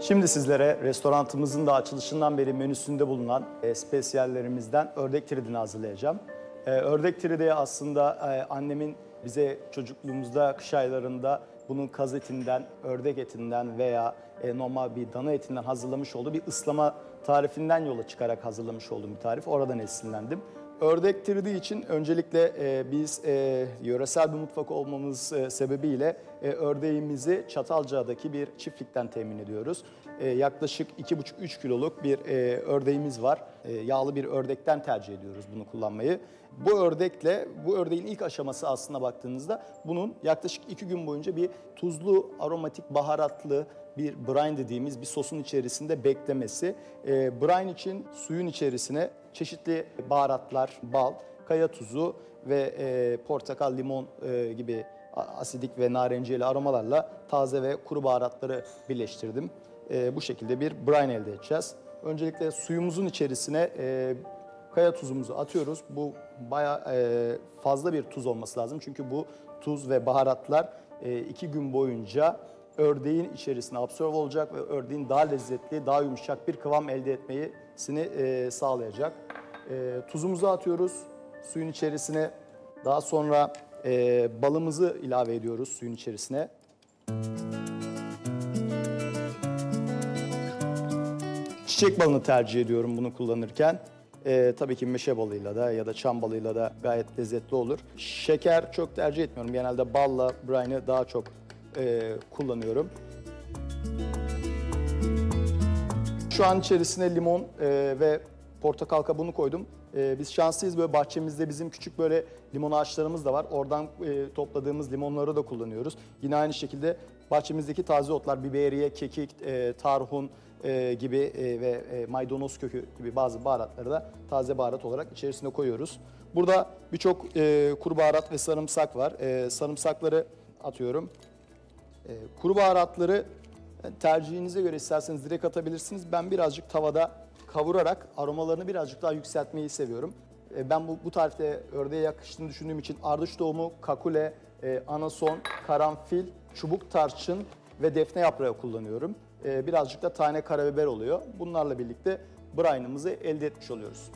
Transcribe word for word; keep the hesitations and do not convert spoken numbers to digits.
Şimdi sizlere restoranımızın da açılışından beri menüsünde bulunan e, spesiyallerimizden ördek tridini hazırlayacağım. E, ördek tridi aslında e, annemin bize çocukluğumuzda, kış aylarında bunun kaz etinden, ördek etinden veya e, normal bir dana etinden hazırlamış olduğu bir ıslama tarifinden yola çıkarak hazırlamış olduğum bir tarif. Oradan esinlendim. Ördek tridi için öncelikle e, biz e, yöresel bir mutfak olmamız e, sebebiyle e, ördeğimizi Çatalca'daki bir çiftlikten temin ediyoruz. E, yaklaşık iki buçuk üç kiloluk bir e, ördeğimiz var. E, yağlı bir ördekten tercih ediyoruz bunu kullanmayı. Bu ördekle, bu ördeğin ilk aşaması aslına baktığınızda bunun yaklaşık iki gün boyunca bir tuzlu, aromatik, baharatlı bir brine dediğimiz bir sosun içerisinde beklemesi. E, brine için suyun içerisine çeşitli baharatlar, bal, kaya tuzu ve e, portakal, limon e, gibi asidik ve narenciyeli aromalarla taze ve kuru baharatları birleştirdim. E, bu şekilde bir brine elde edeceğiz. Öncelikle suyumuzun içerisine e, kaya tuzumuzu atıyoruz. Bu bayağı e, fazla bir tuz olması lazım. Çünkü bu tuz ve baharatlar e, iki gün boyunca ördeğin içerisine absorbe olacak ve ördeğin daha lezzetli, daha yumuşak bir kıvam elde etmesini e, sağlayacak. E, tuzumuzu atıyoruz suyun içerisine. Daha sonra e, balımızı ilave ediyoruz suyun içerisine. Çiçek balını tercih ediyorum bunu kullanırken. Ee, tabii ki meşe balıyla da ya da çam balıyla da gayet lezzetli olur. Şeker çok tercih etmiyorum. Genelde balla brine'ı daha çok e, kullanıyorum. Şu an içerisine limon e, ve portakal kabuğunu koydum. E, biz şanslıyız, böyle bahçemizde bizim küçük böyle limon ağaçlarımız da var. Oradan e, topladığımız limonları da kullanıyoruz. Yine aynı şekilde bahçemizdeki taze otlar, biberiye, kekik, e, tarhun e, gibi e, ve e, maydanoz kökü gibi bazı baharatları da taze baharat olarak içerisine koyuyoruz. Burada birçok e, kuru baharat ve sarımsak var. E, sarımsakları atıyorum. E, kuru baharatları tercihinize göre isterseniz direkt atabilirsiniz. Ben birazcık tavada kavurarak aromalarını birazcık daha yükseltmeyi seviyorum. Ben bu, bu tarifte ördeğe yakıştığını düşündüğüm için ardıç tohumu, kakule, e, anason, karanfil, çubuk tarçın ve defne yaprağı kullanıyorum. E, birazcık da tane karabiber oluyor. Bunlarla birlikte brine'ımızı elde etmiş oluyoruz.